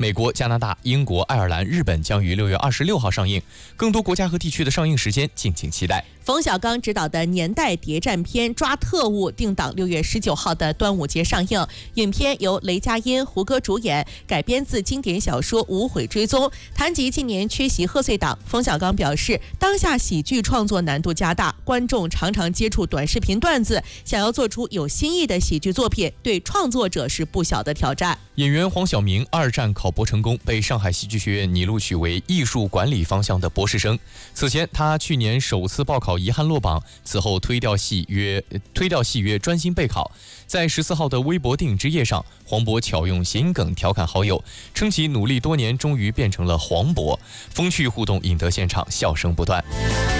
美国、加拿大、英国、爱尔兰、日本将于6月26号上映。更多国家和地区的上映时间敬请期待。 冯小刚执导的年代谍战片《抓特务》定档6月19号的端午节上映。影片由雷佳音、胡歌主演，改编自经典小说《无悔追踪》。谈及近年缺席贺岁档，冯小刚表示，当下喜剧创作难度加大，观众常常接触短视频段子，想要做出有新意的喜剧作品，对创作者是不小的挑战。 演员黄晓明2战考博成功，被上海戏剧学院拟录取为艺术管理方向的博士生。此前，他去年首次报考遗憾落榜，此后推掉戏约专心备考。在14号的微博电影之夜上，黄渤巧用谐音梗调侃好友，称其努力多年终于变成了黄渤，风趣互动引得现场笑声不断。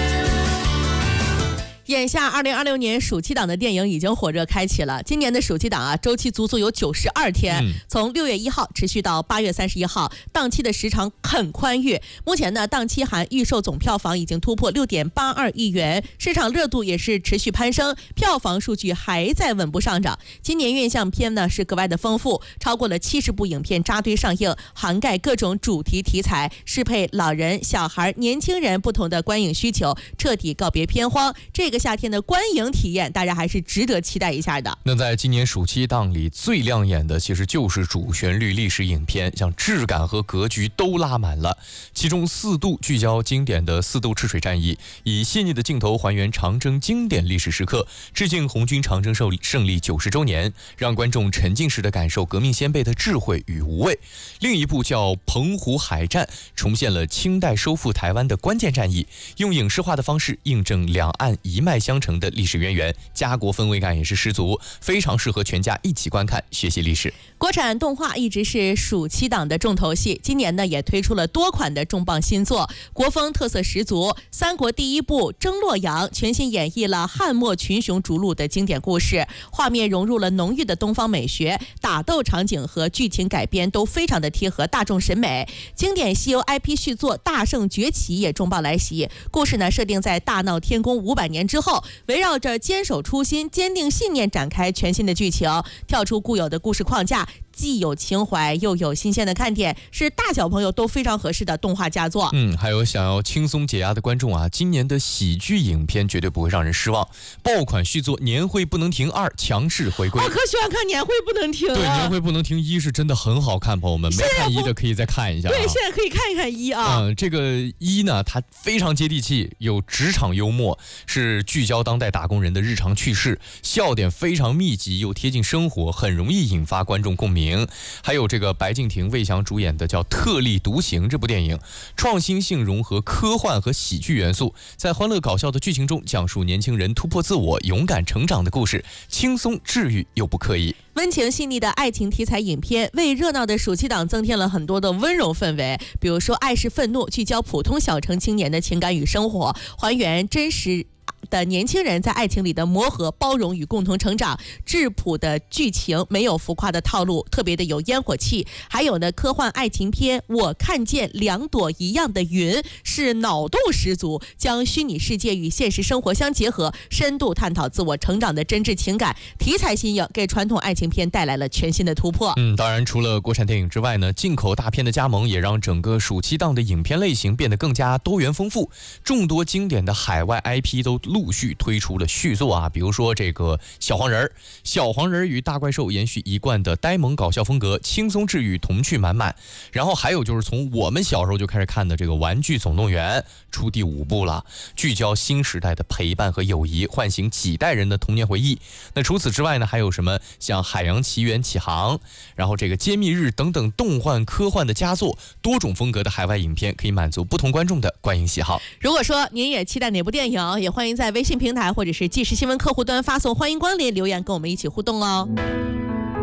眼下2026年暑期档的电影已经火热开启了。今年的暑期档周期足足有92天，从6月1号持续到8月31号，档期的时长很宽裕。目前呢，档期含预售总票房已经突破6.82亿元，市场热度也是持续攀升，票房数据还在稳步上涨。今年院线片呢是格外的丰富，超过了70部影片扎堆上映，涵盖各种主题题材，适配老人、小孩、年轻人不同的观影需求，彻底告别片荒。这个夏天的观影体验，大家还是值得期待一下的。 那在今年暑期档里最亮眼的，其实就是主旋律历史影片，像质感和格局都拉满了。其中4度聚焦经典的4渡赤水战役，以细腻的镜头还原长征经典历史时刻，致敬红军长征胜利90周年，让观众沉浸式的感受革命先辈的智慧与无畏。另一部叫《澎湖海战》，重现了清代收复台湾的关键战役，用影视化的方式印证两岸一脉相承的历史渊源，家国氛围感也是十足，非常适合全家一起观看学习历史。 国产动画一直是暑期档的重头戏，今年呢也推出了多款的重磅新作，国风特色十足。三国第一部《征洛阳》全新演绎了汉末群雄逐鹿的经典故事，画面融入了浓郁的东方美学，打斗场景和剧情改编都非常的贴合大众审美。经典西游 IP 续作《大圣崛起》也重磅来袭，故事呢设定在大闹天宫500年之后，围绕着坚守初心、坚定信念展开全新的剧情，跳出固有的故事框架，既有情怀又有新鲜的看点，是大小朋友都非常合适的动画佳作。 还有想要轻松解压的观众今年的喜剧影片绝对不会让人失望。爆款续作《年会不能停2》强势回归。 我可喜欢看《年会不能停》 对，《年会不能停1》是真的很好看，朋友们没看1的可以再看一下。 对，现在可以看一看1啊。 这个1呢，它非常接地气，有职场幽默，是聚焦当代打工人的日常趣事，笑点非常密集又贴近生活，很容易引发观众共鸣。还有这个白敬亭、魏翔主演的叫《特立独行》这部电影，创新性融合科幻和喜剧元素，在欢乐搞笑的剧情中讲述年轻人突破自我、勇敢成长的故事，轻松治愈又不刻意。 温情细腻的爱情题材影片为热闹的暑期档增添了很多的温柔氛围，比如说《爱是愤怒》，聚焦普通小城青年的情感与生活，还原真实的年轻人在爱情里的磨合、包容与共同成长。质朴的剧情，没有浮夸的套路，特别的有烟火气。还有呢，科幻爱情片《我看见两朵一样的云》是脑洞十足，将虚拟世界与现实生活相结合，深度探讨自我成长的真挚情感。题材新颖，给传统爱情片带来了全新的突破。 当然除了国产电影之外呢，进口大片的加盟也让整个暑期档的影片类型变得更加多元丰富。众多经典的海外 IP 都陆续推出了续作比如说这个小黄人与大怪兽延续一贯的呆萌搞笑风格，轻松治愈，童趣满满。然后还有就是从我们小时候就开始看的这个玩具总动员出第5部了，聚焦新时代的陪伴和友谊，唤醒几代人的童年回忆。那除此之外呢，还有什么像海洋奇缘起航，然后这个揭秘日等等动幻科幻的佳作，多种风格的海外影片可以满足不同观众的观影喜好。 如果说您也期待哪部电影，也欢迎在微信平台或者是即时新闻客户端发送欢迎光临留言跟我们一起互动哦。